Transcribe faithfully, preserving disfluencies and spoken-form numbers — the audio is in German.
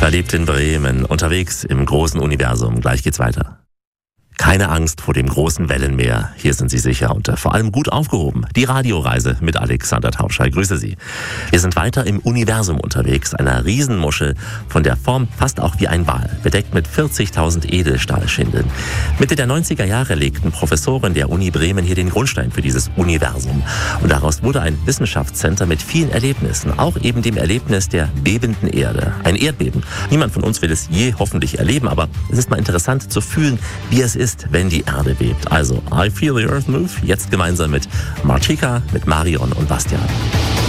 Verliebt in Bremen, unterwegs im großen Universum. Gleich geht's weiter. Keine Angst vor dem großen Wellenmeer. Hier sind Sie sicher und vor allem gut aufgehoben. Die Radioreise mit Alexander Tauscher. Grüße Sie. Wir sind weiter im Universum unterwegs, einer Riesenmuschel, von der Form fast auch wie ein Wal, bedeckt mit vierzigtausend Edelstahlschindeln. Mitte der neunziger Jahre legten Professoren der Uni Bremen hier den Grundstein für dieses Universum. Und daraus wurde ein Wissenschaftscenter mit vielen Erlebnissen, auch eben dem Erlebnis der bebenden Erde. Ein Erdbeben. Niemand von uns will es je hoffentlich erleben, aber es ist mal interessant zu fühlen, wie es ist, wenn die Erde bebt. Also, I Feel the Earth Move, jetzt gemeinsam mit Martika, mit Marion und Bastian.